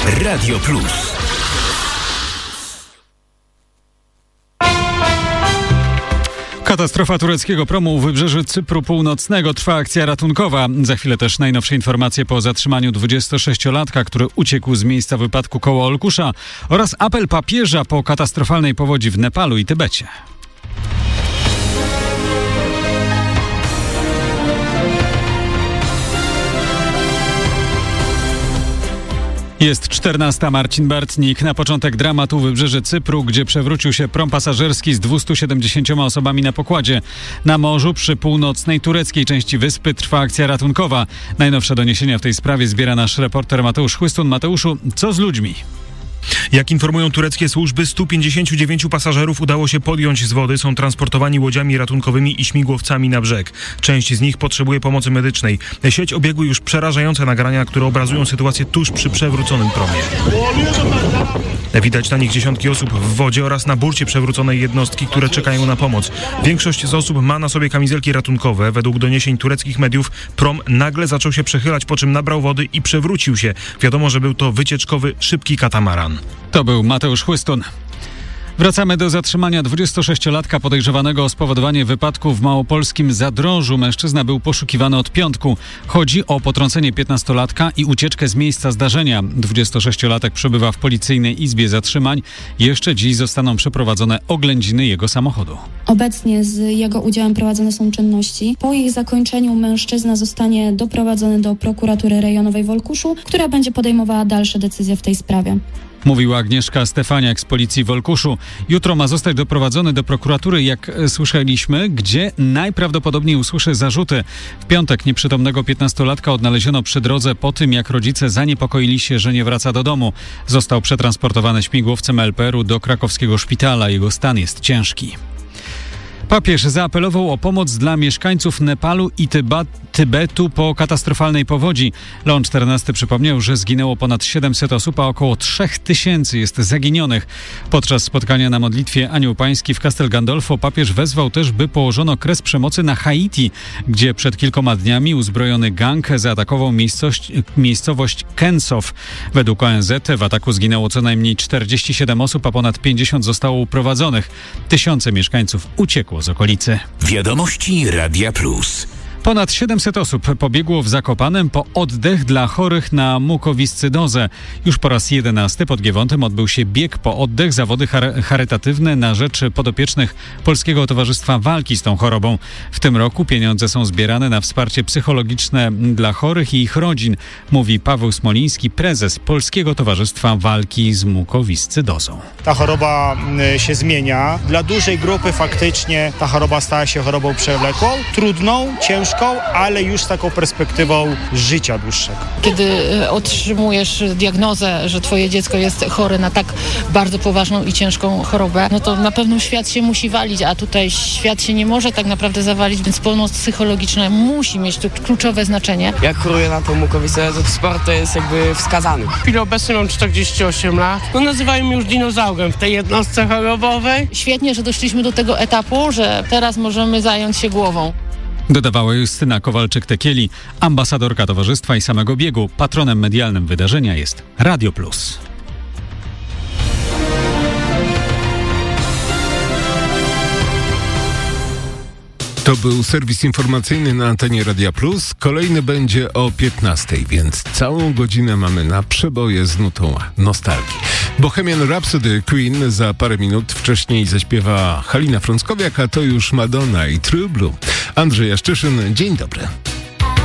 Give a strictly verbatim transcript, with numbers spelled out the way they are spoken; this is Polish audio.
Radio Plus. Katastrofa tureckiego promu u wybrzeży Cypru Północnego. Trwa akcja ratunkowa. Za chwilę też najnowsze informacje po zatrzymaniu dwudziestosześciolatka, który uciekł z miejsca wypadku koło Olkusza, oraz apel papieża po katastrofalnej powodzi w Nepalu i Tybecie. Jest czternasta. Marcin Bartnik. Na początek dramat u wybrzeży Cypru, gdzie przewrócił się prom pasażerski z dwieście siedemdziesiąt osobami na pokładzie. Na morzu przy północnej tureckiej części wyspy trwa akcja ratunkowa. Najnowsze doniesienia w tej sprawie zbiera nasz reporter Mateusz Chłystun. Mateuszu, co z ludźmi? Jak informują tureckie służby, stu pięćdziesięciu dziewięciu pasażerów udało się podjąć z wody. Są transportowani łodziami ratunkowymi i śmigłowcami na brzeg. Część z nich potrzebuje pomocy medycznej. Sieć obiegły już przerażające nagrania, które obrazują sytuację tuż przy przewróconym promie. Widać na nich dziesiątki osób w wodzie oraz na burcie przewróconej jednostki, które czekają na pomoc. Większość z osób ma na sobie kamizelki ratunkowe. Według doniesień tureckich mediów prom nagle zaczął się przechylać, po czym nabrał wody i przewrócił się. Wiadomo, że był to wycieczkowy, szybki katamaran. To był Mateusz Chłystun. Wracamy do zatrzymania dwudziestosześciolatka podejrzewanego o spowodowanie wypadku w małopolskim Zadrożu. Mężczyzna był poszukiwany od piątku. Chodzi o potrącenie piętnastolatka i ucieczkę z miejsca zdarzenia. dwudziestosześciolatek przebywa w policyjnej izbie zatrzymań. Jeszcze dziś zostaną przeprowadzone oględziny jego samochodu. Obecnie z jego udziałem prowadzone są czynności. Po ich zakończeniu mężczyzna zostanie doprowadzony do prokuratury rejonowej w Olkuszu, która będzie podejmowała dalsze decyzje w tej sprawie. Mówiła Agnieszka Stefaniak z policji w Olkuszu. Jutro ma zostać doprowadzony do prokuratury, jak słyszeliśmy, gdzie najprawdopodobniej usłyszy zarzuty. W piątek nieprzytomnego piętnastolatka odnaleziono przy drodze po tym, jak rodzice zaniepokoili się, że nie wraca do domu. Został przetransportowany śmigłowcem el pe er u do krakowskiego szpitala. Jego stan jest ciężki. Papież zaapelował o pomoc dla mieszkańców Nepalu i Tyba, Tybetu po katastrofalnej powodzi. Leon czternasty przypomniał, że zginęło ponad siedemset osób, a około trzech tysięcy jest zaginionych. Podczas spotkania na modlitwie Anioł Pański w Castel Gandolfo papież wezwał też, by położono kres przemocy na Haiti, gdzie przed kilkoma dniami uzbrojony gang zaatakował miejscowość, miejscowość Kensow. Według o en zet w ataku zginęło co najmniej czterdzieści siedem osób, a ponad pięćdziesiąt zostało uprowadzonych. Tysiące mieszkańców uciekło z okolicy. Wiadomości Radia Plus. Ponad siedemset osób pobiegło w Zakopanem po oddech dla chorych na mukowiscydozę. Już po raz jedenasty pod Giewątem odbył się bieg po oddech, zawody char- charytatywne na rzecz podopiecznych Polskiego Towarzystwa Walki z tą chorobą. W tym roku pieniądze są zbierane na wsparcie psychologiczne dla chorych i ich rodzin, mówi Paweł Smoliński, prezes Polskiego Towarzystwa Walki z mukowiscydozą. Ta choroba się zmienia. Dla dużej grupy faktycznie ta choroba stała się chorobą przewlekłą, trudną, ciężką, ale już z taką perspektywą życia dłuższego. Kiedy otrzymujesz diagnozę, że twoje dziecko jest chore na tak bardzo poważną i ciężką chorobę, no to na pewno świat się musi walić, a tutaj świat się nie może tak naprawdę zawalić, więc pomoc psychologiczna musi mieć tu kluczowe znaczenie. Jak choruję na tą mukowiscydozę, to sport to jest jakby wskazany. W chwili obecnej mam czterdzieści osiem lat. No nazywają mnie już dinozaurem w tej jednostce chorobowej. Świetnie, że doszliśmy do tego etapu, że teraz możemy zająć się głową. Dodawała Justyna Kowalczyk-Tekieli, ambasadorka towarzystwa i samego biegu. Patronem medialnym wydarzenia jest Radio Plus. To był serwis informacyjny na antenie Radia Plus. Kolejny będzie o piętnastej, więc całą godzinę mamy na przeboje z nutą nostalgii. Bohemian Rhapsody Queen za parę minut, wcześniej zaśpiewa Halina Frąckowiak, a to już Madonna i True Blue. Andrzej Jaszczyszyn, dzień dobry.